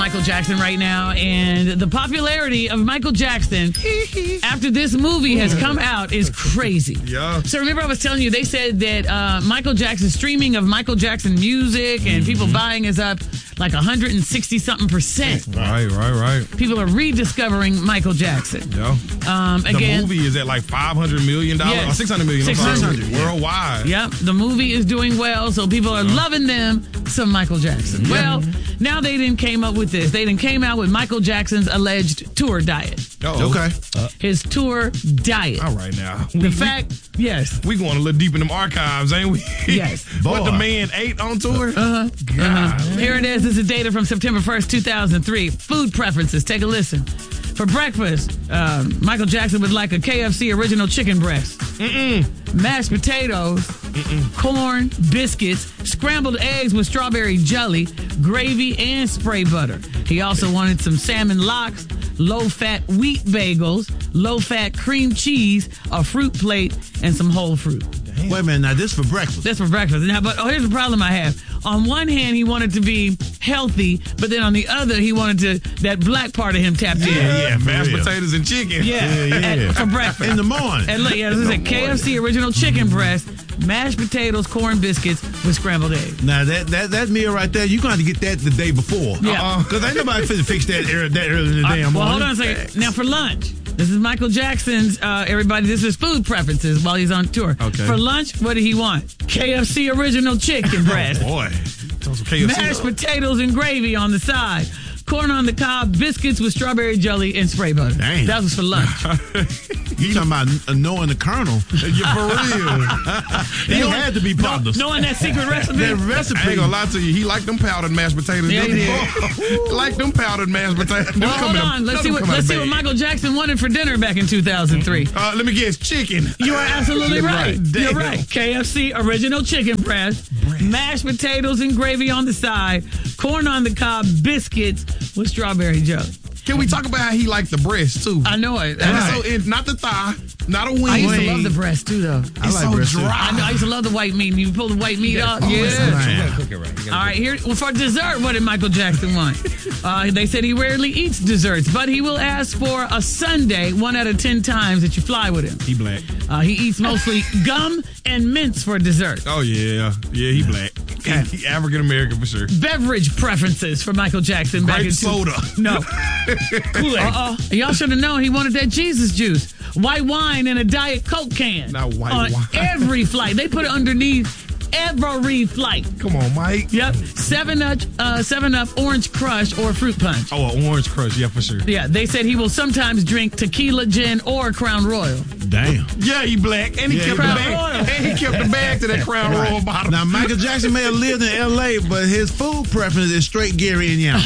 Michael Jackson right now, and the popularity of Michael Jackson after this movie has come out is crazy. Yeah. So remember I was telling you, they said that Michael Jackson's streaming of Michael Jackson music and people buying is up like 160-something%. Right. People are rediscovering Michael Jackson. Yeah. Again, the movie is at like $500 million, Yes. or $600 million. 600, worldwide. Yep, the movie is doing well, so people are loving them some Michael Jackson. Well, now they didn't came up with this. They didn't came out with Michael Jackson's alleged tour diet. Uh-oh. Okay. His tour diet. All right now. Yes. We going a little deep in them archives, ain't we? Yes. What the man ate on tour? God. Here it is. This is data from September 1st, 2003. Food preferences. Take a listen. For breakfast, Michael Jackson would like a KFC original chicken breast. Mashed potatoes, corn, biscuits, scrambled eggs with strawberry jelly, gravy, and spray butter. He also wanted some salmon lox, low-fat wheat bagels, low-fat cream cheese, a fruit plate, and some whole fruit. Wait a minute, now this for breakfast. That's for breakfast. Now, but here's the problem I have. On one hand, he wanted to be healthy, but then on the other, he wanted that black part of him tapped in. Yeah, mashed real. potatoes and chicken. Yeah. For breakfast. In the morning. And look, this is a KFC original chicken breast, mashed potatoes, corn biscuits with scrambled eggs. Now that meal right there, you're going to have to get that the day before. Yeah. Because ain't nobody finna fix that early in the damn morning. Well, hold on a second. Now, for lunch, this is Michael Jackson's, everybody, this is food preferences while he's on tour. Okay. For lunch, what did he want? KFC original chicken breast. Boy. Some KFC. Mashed potatoes and gravy on the side. Corn on the cob, biscuits with strawberry jelly and spray butter. Damn. That was for lunch. You talking about knowing the Colonel. Yeah, for real. He had to be partners. Knowing that secret recipe. That I recipe. ain't gonna lie to you. He liked them powdered mashed potatoes. Yeah, he did. Like them powdered mashed potatoes. Well, hold on. Let's see what Michael Jackson wanted for dinner back in 2003. Let me guess. Chicken. You are absolutely right. You're Damn. right. KFC original chicken breast, mashed potatoes and gravy on the side, corn on the cob, biscuits with strawberry jelly. Can we talk about how he liked the breast too? I know it. And so not the thigh, not a wing. I used to love the breast too, though. It's so breast, too. dry. I know. I used to love the white meat. You pull the white meat off. Oh, Yeah. it's Man. Cook it right. All right, here for dessert, what did Michael Jackson want? They said he rarely eats desserts, but he will ask for a sundae 1 out of 10 times that you fly with him. He black. He eats mostly gum and mints for dessert. Oh yeah, he black. He African American for sure. Beverage preferences for Michael Jackson back Grape in soda. No. Kool-Aid. Y'all should have known he wanted that Jesus juice. White wine in a Diet Coke can. Not white on wine. every flight. They put it underneath every flight. Come on, Mike. Yep. 7-Up, Orange Crush, or Fruit Punch. Oh, an orange crush. Yeah, for sure. Yeah, they said he will sometimes drink tequila, gin, or Crown Royal. Damn. Yeah, he black, and he Yeah, kept the he black. bag. And he kept the bag to that Crown Royal bottle. Now, Michael Jackson may have lived in L.A., but his food preference is straight Gary Indiana.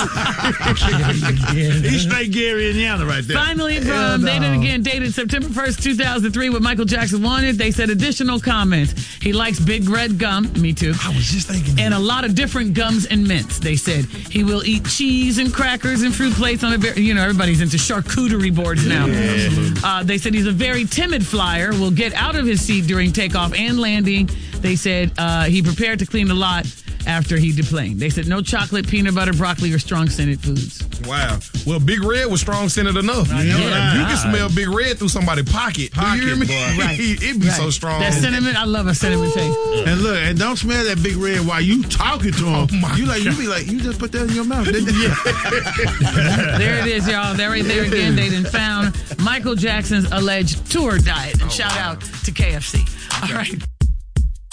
He's straight Gary Indiana right there. Finally, from dated September 1st, 2003, what Michael Jackson wanted, they said additional comments. He likes Big Red gum. Me too. I was just thinking. And a lot of different gums and mints. They said he will eat cheese and crackers and fruit plates on a very, everybody's into charcuterie boards now. They said he's a very timid flyer, will get out of his seat during takeoff and landing. They said he prepared to clean a lot after he deplaned. They said no chocolate, peanut butter, broccoli, or strong-scented foods. Wow. Well, Big Red was strong-scented enough. know You that. can smell Big Red through somebody's pocket. Do you hear me? Boy. Right. It'd be so strong. That cinnamon, I love a cinnamon taste. And look, and don't smell that Big Red while you talking to him. Oh, my you be like, you just put that in your mouth, didn't you? There it is, y'all. There right there again. They done found Michael Jackson's alleged tour diet. And shout out to KFC. All right.